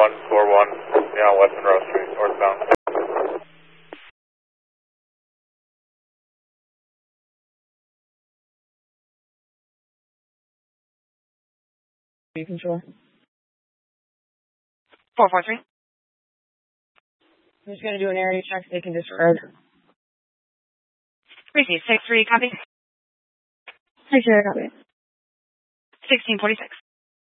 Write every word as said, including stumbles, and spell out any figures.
one four one, yeah, West Monroe Street, northbound. Control. four four three. I'm just going to do an area check so they can disregard. Receive six three, copy. Six zero, copy. sixteen forty-six.